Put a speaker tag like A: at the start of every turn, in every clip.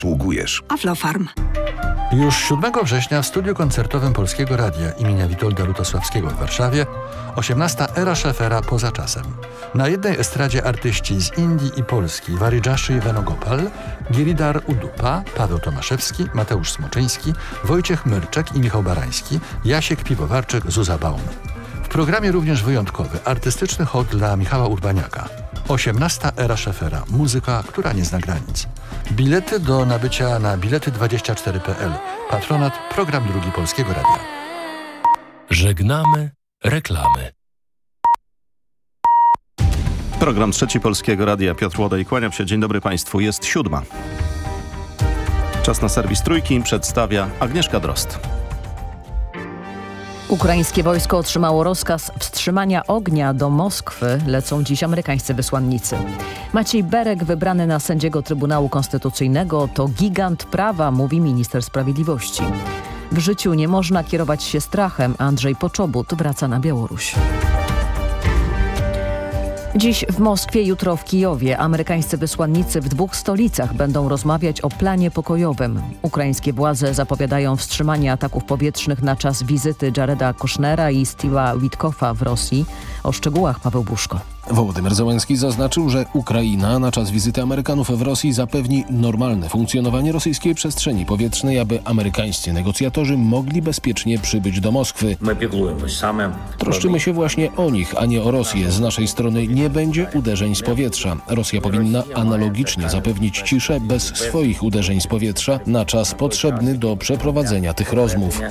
A: Sługujesz.
B: Aflofarm.
C: Już 7 września w studiu koncertowym Polskiego Radia imienia Witolda Lutosławskiego w Warszawie 18. Era Schaeffera poza czasem. Na jednej estradzie artyści z Indii i Polski Waridżaszy Venugopal, Giridhar Udupa, Paweł Tomaszewski, Mateusz Smoczyński, Wojciech Myrczek i Michał Barański, Jasiek Piwowarczyk, Zuza Baum. W programie również wyjątkowy, artystyczny hołd dla Michała Urbaniaka. 18. Era Schaeffera. Muzyka, która nie zna granic. Bilety do nabycia na bilety24.pl. Patronat Program Drugi Polskiego Radia.
D: Żegnamy reklamy.
E: Program Trzeci Polskiego Radia. Piotr Łodej, kłaniam się. Dzień dobry Państwu. Jest 7. Czas na serwis Trójki. Przedstawia Agnieszka Drozd.
F: Ukraińskie wojsko otrzymało rozkaz wstrzymania ognia do Moskwy. Lecą dziś amerykańscy wysłannicy. Maciej Berek, wybrany na sędziego Trybunału Konstytucyjnego, to gigant prawa, mówi minister sprawiedliwości. W życiu nie można kierować się strachem. Andrzej Poczobut wraca na Białoruś. Dziś w Moskwie, jutro w Kijowie amerykańscy wysłannicy w 2 stolicach będą rozmawiać o planie pokojowym. Ukraińskie władze zapowiadają wstrzymanie ataków powietrznych na czas wizyty Jareda Kushnera i Steve'a Witkoffa w Rosji. O szczegółach Paweł Buszko.
G: Wołodymyr Zełenski zaznaczył, że Ukraina na czas wizyty Amerykanów w Rosji zapewni normalne funkcjonowanie rosyjskiej przestrzeni powietrznej, aby amerykańscy negocjatorzy mogli bezpiecznie przybyć do Moskwy. Troszczymy się właśnie o nich, a nie o Rosję. Z naszej strony nie będzie uderzeń z powietrza. Rosja powinna analogicznie zapewnić ciszę bez swoich uderzeń z powietrza na czas potrzebny do przeprowadzenia tych rozmów.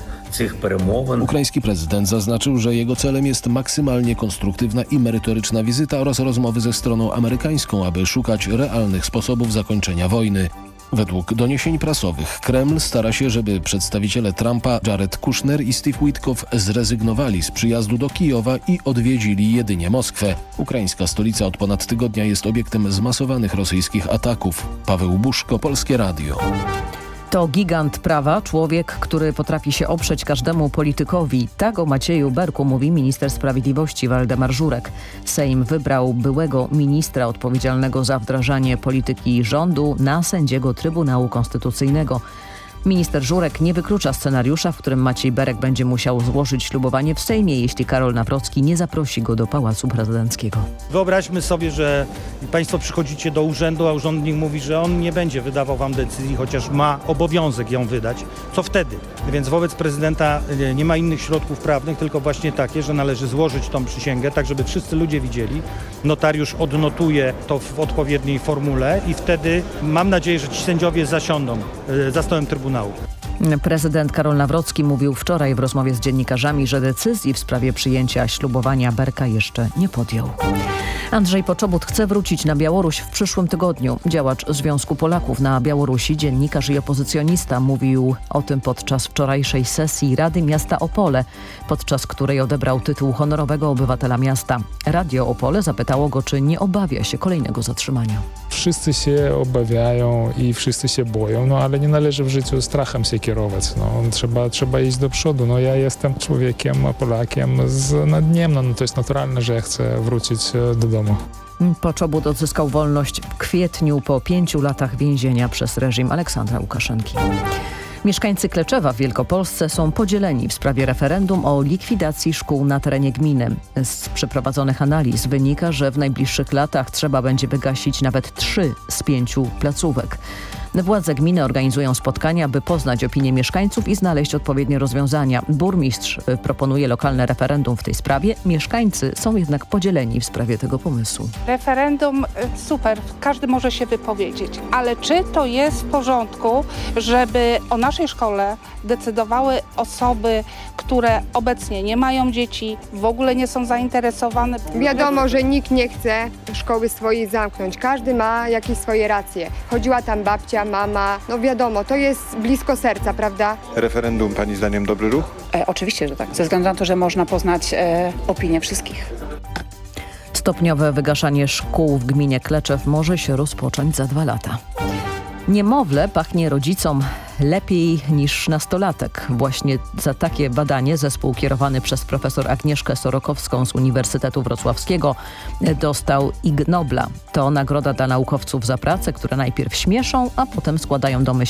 G: Ukraiński prezydent zaznaczył, że jego celem jest maksymalnie konstruktywna i merytoryczna wizyta oraz rozmowy ze stroną amerykańską, aby szukać realnych sposobów zakończenia wojny. Według doniesień prasowych Kreml stara się, żeby przedstawiciele Trumpa Jared Kushner i Steve Witkoff zrezygnowali z przyjazdu do Kijowa i odwiedzili jedynie Moskwę. Ukraińska stolica od ponad tygodnia jest obiektem zmasowanych rosyjskich ataków. Paweł Buszko, Polskie Radio.
F: To gigant prawa, człowiek, który potrafi się oprzeć każdemu politykowi. Tak o Macieju Berku mówi minister sprawiedliwości Waldemar Żurek. Sejm wybrał byłego ministra odpowiedzialnego za wdrażanie polityki rządu na sędziego Trybunału Konstytucyjnego. Minister Żurek nie wyklucza scenariusza, w którym Maciej Berek będzie musiał złożyć ślubowanie w Sejmie, jeśli Karol Nawrocki nie zaprosi go do Pałacu Prezydenckiego.
H: Wyobraźmy sobie, że Państwo przychodzicie do urzędu, a urzędnik mówi, że on nie będzie wydawał Wam decyzji, chociaż ma obowiązek ją wydać. Co wtedy? Więc wobec prezydenta nie ma innych środków prawnych, tylko właśnie takie, że należy złożyć tą przysięgę, tak żeby wszyscy ludzie widzieli. Notariusz odnotuje to w odpowiedniej formule i wtedy mam nadzieję, że ci sędziowie zasiądą za stołem Trybunału.
F: Prezydent Karol Nawrocki mówił wczoraj w rozmowie z dziennikarzami, że decyzji w sprawie przyjęcia ślubowania Berka jeszcze nie podjął. Andrzej Poczobut chce wrócić na Białoruś w przyszłym tygodniu. Działacz Związku Polaków na Białorusi, dziennikarz i opozycjonista mówił o tym podczas wczorajszej sesji Rady Miasta Opole, podczas której odebrał tytuł honorowego obywatela miasta. Radio Opole zapytało go, czy nie obawia się kolejnego zatrzymania.
I: Wszyscy się obawiają i wszyscy się boją, ale nie należy w życiu strachem się kierować. Trzeba iść do przodu. Ja jestem człowiekiem, Polakiem z nadniemna. To jest naturalne, że ja chcę wrócić do domu.
F: Poczobut odzyskał wolność w kwietniu po 5 latach więzienia przez reżim Aleksandra Łukaszenki. Mieszkańcy Kleczewa w Wielkopolsce są podzieleni w sprawie referendum o likwidacji szkół na terenie gminy. Z przeprowadzonych analiz wynika, że w najbliższych latach trzeba będzie wygasić nawet 3 z 5 placówek. Władze gminy organizują spotkania, by poznać opinię mieszkańców i znaleźć odpowiednie rozwiązania. Burmistrz proponuje lokalne referendum w tej sprawie. Mieszkańcy są jednak podzieleni w sprawie tego pomysłu.
J: Referendum super, każdy może się wypowiedzieć, ale czy to jest w porządku, żeby o naszej szkole decydowały osoby, które obecnie nie mają dzieci, w ogóle nie są zainteresowane?
K: Wiadomo, że nikt nie chce szkoły swojej zamknąć. Każdy ma jakieś swoje racje. Chodziła tam babcia, mama, wiadomo, to jest blisko serca, prawda?
L: Referendum, pani zdaniem, dobry ruch?
M: Oczywiście, że tak. Ze względu na to, że można poznać opinię wszystkich.
F: Stopniowe wygaszanie szkół w gminie Kleczew może się rozpocząć za 2 lata. Niemowlę pachnie rodzicom lepiej niż nastolatek. Właśnie za takie badanie zespół kierowany przez profesor Agnieszkę Sorokowską z Uniwersytetu Wrocławskiego dostał Ig Nobla. To nagroda dla naukowców za pracę, które najpierw śmieszą, a potem składają domysł